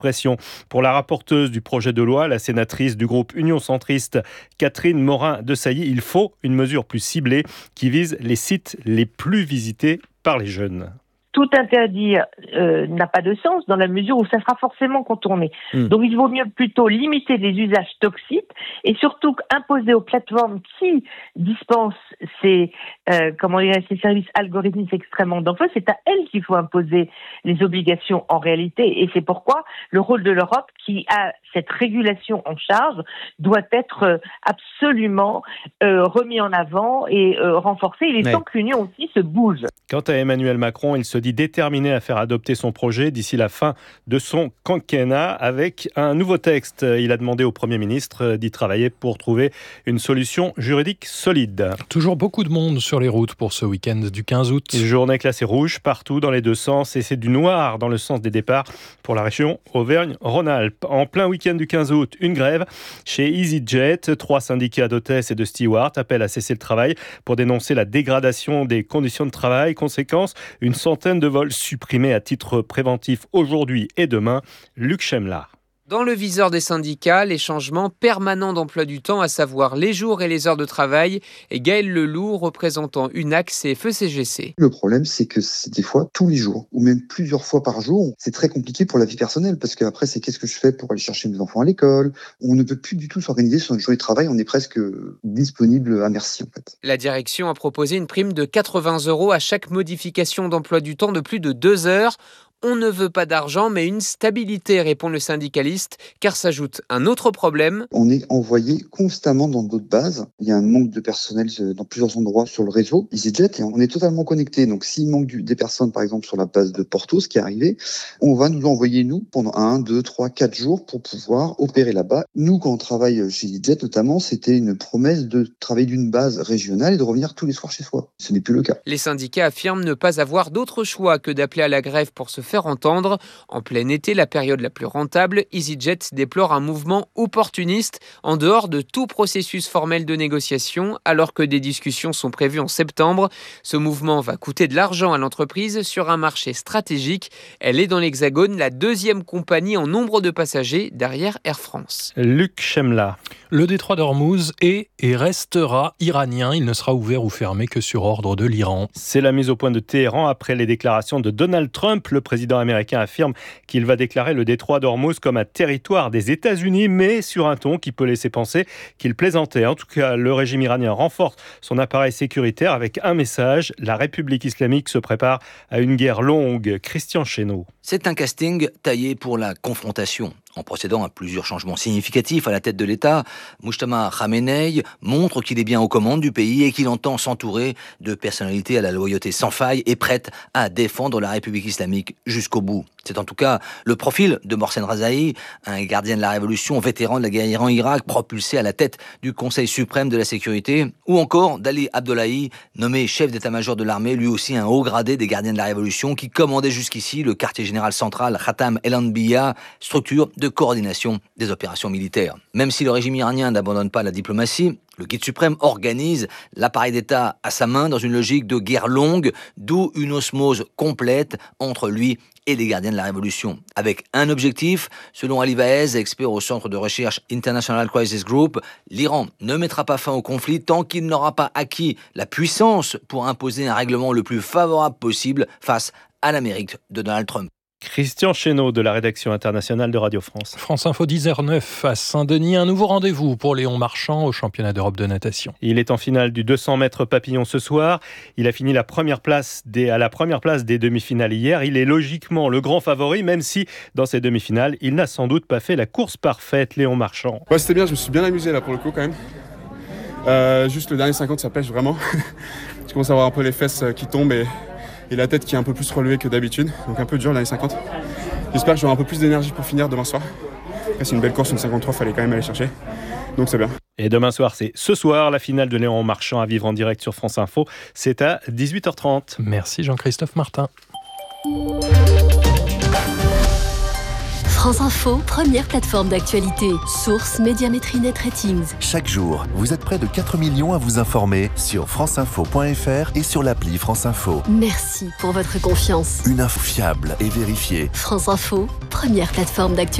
pression. Pour la rapporteuse du projet de loi, la sénatrice du groupe Union centriste, Catherine Morin-Desailly, il faut une mesure plus ciblée qui vise les sites les plus visités par les jeunes. Tout interdire n'a pas de sens dans la mesure où ça sera forcément contourné. Donc il vaut mieux plutôt limiter les usages toxiques et surtout imposer aux plateformes qui dispensent ces services algorithmiques extrêmement dangereux. C'est à elles qu'il faut imposer les obligations en réalité. Et c'est pourquoi le rôle de l'Europe, qui a cette régulation en charge, doit être absolument remis en avant et renforcé. Il est temps que l'Union aussi se bouge. Quant à Emmanuel Macron, il se dit déterminé à faire adopter son projet d'ici la fin de son quinquennat avec un nouveau texte. Il a demandé au Premier ministre d'y travailler pour trouver une solution juridique solide. Toujours beaucoup de monde sur les routes pour ce week-end du 15 août. Journée classée rouge partout dans les deux sens et c'est du noir dans le sens des départs pour la région Auvergne-Rhône-Alpes. En plein week-end du 15 août, une grève chez EasyJet. 3 syndicats d'hôtesses et de stewards appellent à cesser le travail pour dénoncer la dégradation des conditions de travail. Conséquence, une centaine de vols supprimés à titre préventif aujourd'hui et demain. Luc Chemla. Dans le viseur des syndicats, les changements permanents d'emploi du temps, à savoir les jours et les heures de travail. Et Gaël Leloup, représentant UNAX et FECGC. Le problème, c'est que c'est des fois tous les jours, ou même plusieurs fois par jour. C'est très compliqué pour la vie personnelle, parce qu'après, c'est qu'est-ce que je fais pour aller chercher mes enfants à l'école. On ne peut plus du tout s'organiser sur une journée de travail. On est presque disponible à merci, en fait. La direction a proposé une prime de 80 € à chaque modification d'emploi du temps de plus de 2 heures. On ne veut pas d'argent, mais une stabilité, répond le syndicaliste, car s'ajoute un autre problème. On est envoyé constamment dans d'autres bases. Il y a un manque de personnel dans plusieurs endroits sur le réseau EasyJet et on est totalement connecté. Donc s'il manque des personnes, par exemple, sur la base de Porto, ce qui est arrivé, on va nous envoyer, nous, pendant 1, 2, 3, 4 jours pour pouvoir opérer là-bas. Nous, quand on travaille chez EasyJet, notamment, c'était une promesse de travailler d'une base régionale et de revenir tous les soirs chez soi. Ce n'est plus le cas. Les syndicats affirment ne pas avoir d'autre choix que d'appeler à la grève pour se faire entendre. En plein été, la période la plus rentable, EasyJet déplore un mouvement opportuniste en dehors de tout processus formel de négociation, alors que des discussions sont prévues en septembre. Ce mouvement va coûter de l'argent à l'entreprise sur un marché stratégique. Elle est dans l'Hexagone la deuxième compagnie en nombre de passagers derrière Air France. Luc Chemla. Le détroit d'Ormuz est et restera iranien. Il ne sera ouvert ou fermé que sur ordre de l'Iran. C'est la mise au point de Téhéran après les déclarations de Donald Trump. Le président américain affirme qu'il va déclarer le détroit d'Ormuz comme un territoire des États-Unis, mais sur un ton qui peut laisser penser qu'il plaisantait. En tout cas, le régime iranien renforce son appareil sécuritaire avec un message. La République islamique se prépare à une guerre longue. Christian Chesneau. C'est un casting taillé pour la confrontation. En procédant à plusieurs changements significatifs à la tête de l'État, Mujtaba Khamenei montre qu'il est bien aux commandes du pays et qu'il entend s'entourer de personnalités à la loyauté sans faille et prêtes à défendre la République islamique jusqu'au bout. C'est en tout cas le profil de Mohsen Rezaei, un gardien de la révolution, vétéran de la guerre Iran-Irak, propulsé à la tête du Conseil suprême de la sécurité, ou encore d'Ali Abdollahi, nommé chef d'état-major de l'armée, lui aussi un haut gradé des gardiens de la révolution, qui commandait jusqu'ici le quartier général central Khatam el-Anbiya, structure de coordination des opérations militaires. Même si le régime iranien n'abandonne pas la diplomatie, le guide suprême organise l'appareil d'État à sa main dans une logique de guerre longue, d'où une osmose complète entre lui et les gardiens de la révolution. Avec un objectif, selon Ali Vaez, expert au centre de recherche International Crisis Group, l'Iran ne mettra pas fin au conflit tant qu'il n'aura pas acquis la puissance pour imposer un règlement le plus favorable possible face à l'Amérique de Donald Trump. Christian Chesneau de la rédaction internationale de Radio France. France Info 10h09 à Saint-Denis, un nouveau rendez-vous pour Léon Marchand au championnat d'Europe de natation. Il est en finale du 200 mètres papillon ce soir. Il a fini à la première place des demi-finales hier. Il est logiquement le grand favori, même si dans ces demi-finales, il n'a sans doute pas fait la course parfaite. Léon Marchand. Ouais, c'était bien, je me suis bien amusé là pour le coup quand même. Juste le dernier 50, ça pêche vraiment. Je commence à avoir un peu les fesses qui tombent et la tête qui est un peu plus relevée que d'habitude, donc un peu dur l'année 50. J'espère que j'aurai un peu plus d'énergie pour finir demain soir. Après, c'est une belle course, une 53, fallait quand même aller chercher, donc c'est bien. Et demain soir, c'est ce soir, la finale de Léon Marchand à vivre en direct sur France Info. C'est à 18h30. Merci Jean-Christophe Martin. France Info, première plateforme d'actualité. Source Médiamétrie Net Ratings. Chaque jour, vous êtes près de 4 millions à vous informer sur franceinfo.fr et sur l'appli France Info. Merci pour votre confiance. Une info fiable et vérifiée. France Info, première plateforme d'actualité.